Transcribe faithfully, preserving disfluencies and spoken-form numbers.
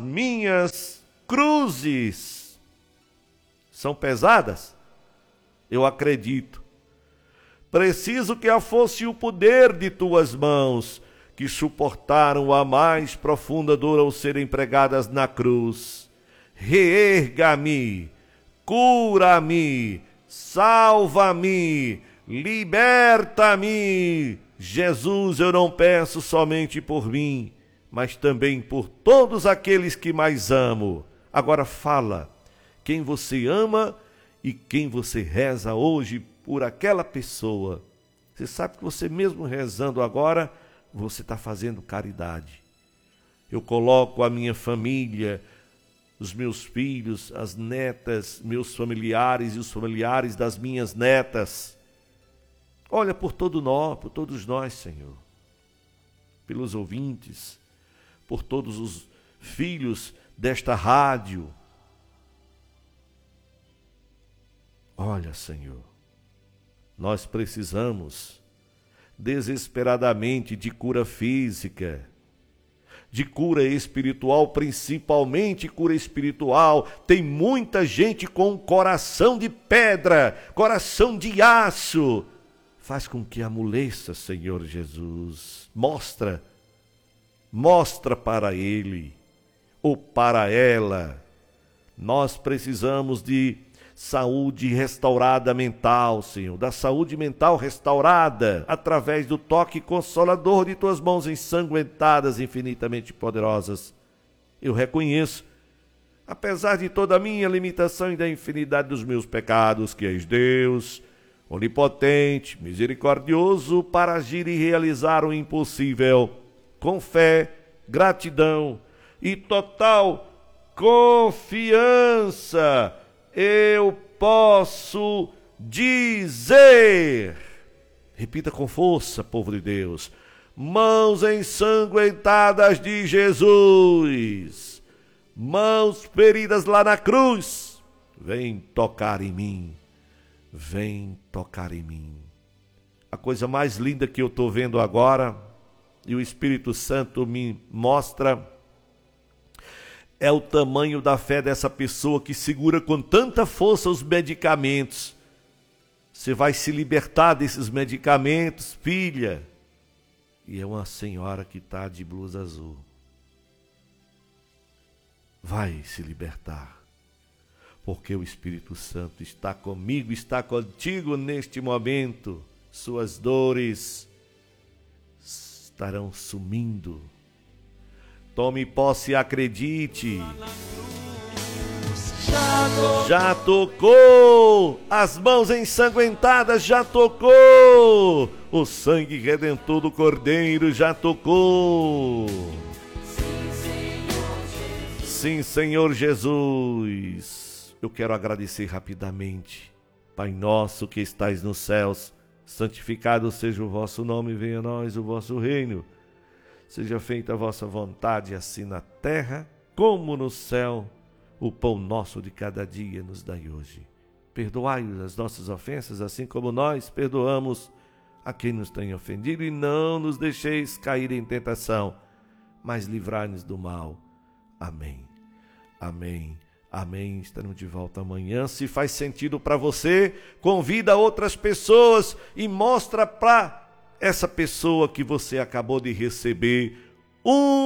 minhas cruzes. São pesadas? Eu acredito. Preciso que a força e o poder de tuas mãos, que suportaram a mais profunda dor ao serem pregadas na cruz. Reerga-me, cura-me, salva-me, liberta-me. Jesus, eu não peço somente por mim, mas também por todos aqueles que mais amo. Agora fala, quem você ama e quem você reza hoje por aquela pessoa. Você sabe que você mesmo rezando agora, você está fazendo caridade. Eu coloco a minha família, os meus filhos, as netas, meus familiares e os familiares das minhas netas. Olha por todo nós, por todos nós, Senhor. Pelos ouvintes, por todos os filhos desta rádio. Olha, Senhor, nós precisamos desesperadamente de cura física, de cura espiritual, principalmente cura espiritual. Tem muita gente com coração de pedra, coração de aço. Faz com que amoleça, Senhor Jesus. Mostra, mostra para ele ou para ela. Nós precisamos de saúde restaurada mental, Senhor, da saúde mental restaurada através do toque consolador de tuas mãos ensanguentadas, infinitamente poderosas. Eu reconheço, apesar de toda a minha limitação e da infinidade dos meus pecados, que és Deus, onipotente, misericordioso, para agir e realizar o impossível, com fé, gratidão e total confiança. Eu posso dizer, repita com força, povo de Deus, mãos ensanguentadas de Jesus, mãos feridas lá na cruz, vem tocar em mim, vem tocar em mim. A coisa mais linda que eu estou vendo agora, e o Espírito Santo me mostra, é o tamanho da fé dessa pessoa que segura com tanta força os medicamentos. Você vai se libertar desses medicamentos, filha. E é uma senhora que está de blusa azul. Vai se libertar. Porque o Espírito Santo está comigo, está contigo neste momento. Suas dores estarão sumindo. Tome posse e acredite. Já tocou. As mãos ensanguentadas já tocou. O sangue redentor do Cordeiro já tocou. Sim, Senhor Jesus. Eu quero agradecer rapidamente. Pai nosso que estais nos céus, santificado seja o vosso nome, venha a nós o vosso reino. Seja feita a vossa vontade, assim na terra como no céu. O pão nosso de cada dia nos dai hoje. Perdoai as nossas ofensas, assim como nós perdoamos a quem nos tem ofendido. E não nos deixeis cair em tentação, mas livrai-nos do mal. Amém. Amém. Amém. Estaremos de volta amanhã. Se faz sentido para você, convida outras pessoas e mostra para essa pessoa que você acabou de receber um